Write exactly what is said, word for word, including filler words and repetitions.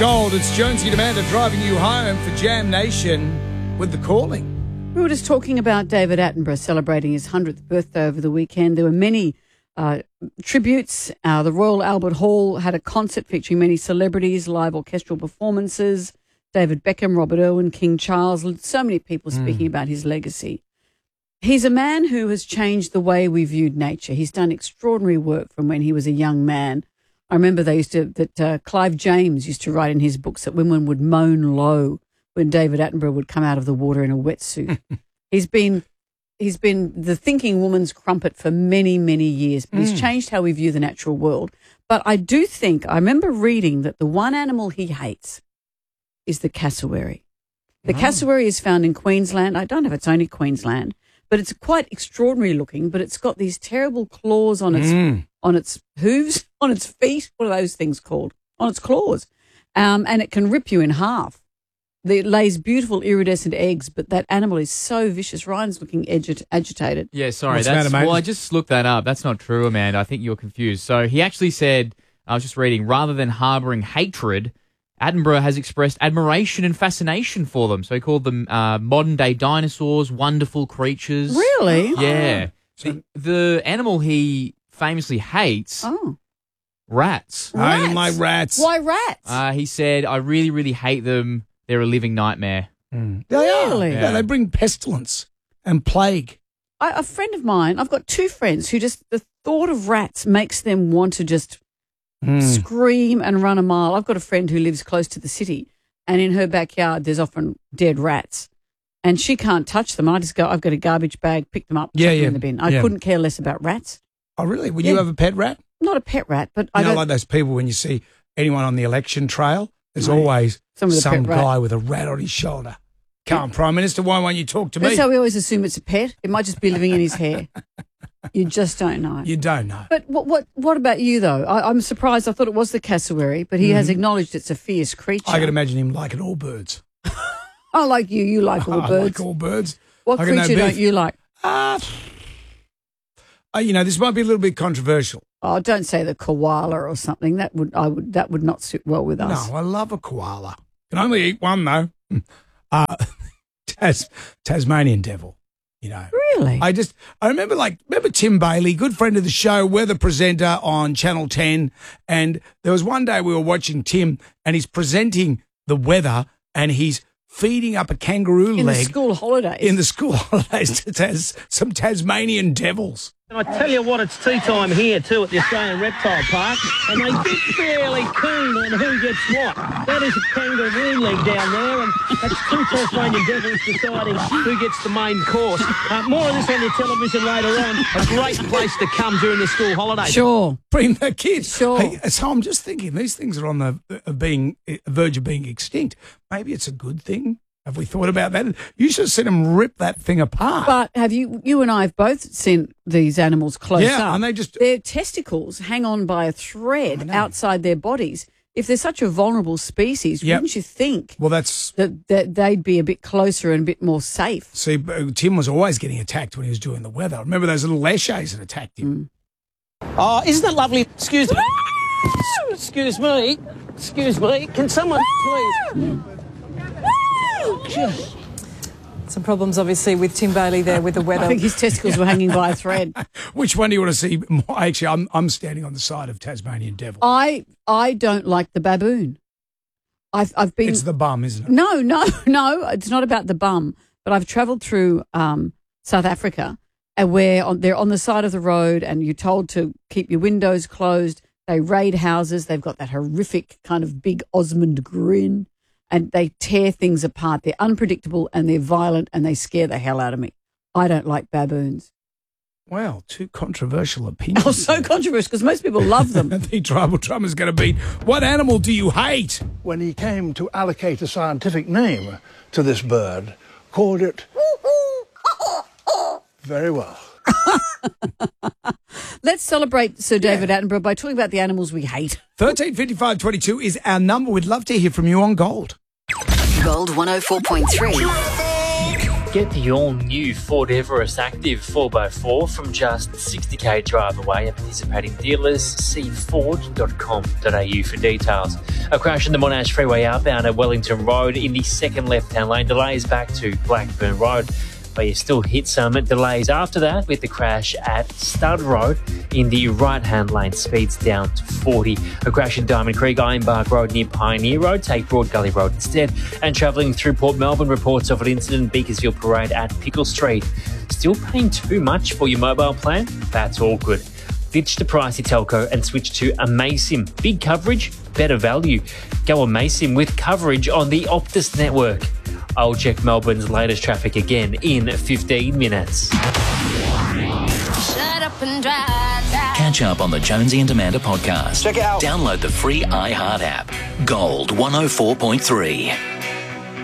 Gold, it's Jonesy and Amanda driving you home for Jam Nation with The Calling. We were just talking about David Attenborough celebrating his hundredth birthday over the weekend. There were many uh, tributes. Uh, the Royal Albert Hall had a concert featuring many celebrities, live orchestral performances, David Beckham, Robert Irwin, King Charles, so many people speaking mm. about his legacy. He's a man who has changed the way we viewed nature. He's done extraordinary work from when he was a young man. I remember they used to that uh, Clive James used to write in his books that women would moan low when David Attenborough would come out of the water in a wetsuit. he's been he's been the thinking woman's crumpet for many, many years. But mm. he's changed how we view the natural world. But I do think, I remember reading that the one animal he hates is the cassowary. The oh. cassowary is found in Queensland. I don't know if it's only Queensland, but it's quite extraordinary looking, but it's got these terrible claws on its mm. on its hooves, on its feet. What are those things called? On its claws. Um, and it can rip you in half. It lays beautiful iridescent eggs, but that animal is so vicious. Ryan's looking agit- agitated. Yeah, sorry. That's, well, I just looked that up. That's not true, Amanda. I think you're confused. So he actually said, I was just reading, rather than harbouring hatred, Attenborough has expressed admiration and fascination for them. So he called them uh, modern-day dinosaurs, wonderful creatures. Really? Yeah. The, the animal he famously hates, oh. rats. rats. I don't like rats. Why rats? Uh, he said, I really, really hate them. They're a living nightmare. Mm. They really? are. Yeah. They bring pestilence and plague. I, a friend of mine, I've got two friends who just, the thought of rats makes them want to just mm. scream and run a mile. I've got a friend who lives close to the city, and in her backyard there's often dead rats. And she can't touch them. I just go, I've got a garbage bag, pick them up, yeah, chuck yeah. them in the bin. I yeah. couldn't care less about rats. Oh, really? Would yeah. you have a pet rat? Not a pet rat, but you I know, don't... like those people when you see anyone on the election trail, there's right. always some, some guy rat. with a rat on his shoulder. Come on, Prime Minister, why won't you talk to That's me? That's how we always assume it's a pet. It might just be living in his hair. You just don't know. You don't know. But what what, what about you, though? I, I'm surprised. I thought it was the cassowary, but he mm-hmm. has acknowledged it's a fierce creature. I can imagine him liking all birds. I like you. You like all I birds. I like all birds. What I creature don't you like? Uh, uh, you know, this might be a little bit controversial. Oh, don't say the koala or something. That would I would that would not sit well with us. No, I love a koala. Can only eat one though. Uh, Tas- Tasmanian devil. You know, really? I just I remember like remember Tim Bailey, good friend of the show, weather presenter on Channel ten, and there was one day we were watching Tim, and he's presenting the weather, and he's feeding up a kangaroo in leg. In the school holidays. In the school holidays to tas- some Tasmanian devils. And I tell you what, it's tea time here too at the Australian Reptile Park, and they get fairly keen on who gets what. That is a kangaroo leg down there, and that's two Tasmanian devils deciding who gets the main course. Uh, more of this on your television later on. A great place to come during the school holidays. Sure. Bring the kids. Sure. Hey, so I'm just thinking, these things are on the of being verge of being extinct. Maybe it's a good thing. Have we thought about that? You should have seen them rip that thing apart. But have you, you and I have both seen these animals close yeah, up. and they just... Their testicles hang on by a thread outside their bodies. If they're such a vulnerable species, yep. wouldn't you think well, that's that, that they'd be a bit closer and a bit more safe? See, Tim was always getting attacked when he was doing the weather. Remember those little laches that attacked him? Mm. Oh, isn't it lovely? Excuse me. Excuse me. Excuse me. Can someone please... Some problems, obviously, with Tim Bailey there with the weather. I think his testicles were hanging by a thread. Which one do you want to see more? Actually, I'm I'm standing on the side of Tasmanian devil. I I don't like the baboon. I've I've been. It's the bum, isn't it? No, no, no. It's not about the bum. But I've travelled through um, South Africa, and where on, they're on the side of the road, and you're told to keep your windows closed. They raid houses. They've got that horrific kind of big Osmond grin. And they tear things apart. They're unpredictable and they're violent and they scare the hell out of me. I don't like baboons. Wow, two controversial opinions. Oh, so controversial because most people love them. The tribal drum is going to be, what animal do you hate? When he came to allocate a scientific name to this bird, called it very well. Let's celebrate Sir David yeah. Attenborough by talking about the animals we hate. thirteen fifty-five twenty-two is our number. We'd love to hear from you on Gold. Gold one oh four point three. Get the all-new Ford Everest Active four by four from just sixty k drive away at participating dealers. See ford dot com dot a u for details. A crash in the Monash Freeway outbound at Wellington Road in the second left-hand lane. Delays back to Blackburn Road, but you still hit some delays after that with the crash at Stud Road in the right-hand lane. Speeds down to forty. A crash in Diamond Creek, Ironbark Road near Pioneer Road. Take Broad Gully Road instead. And travelling through Port Melbourne, reports of an incident in Beaconsfield Parade at Pickle Street. Still paying too much for your mobile plan? That's all good. Ditch the pricey telco and switch to Amaysim. Big coverage, better value. Go Amaysim with coverage on the Optus network. I'll check Melbourne's latest traffic again in fifteen minutes. Shut up and drive. Catch up on the Jonesy and Amanda podcast. Check it out. Download the free iHeart app. Gold one oh four point three.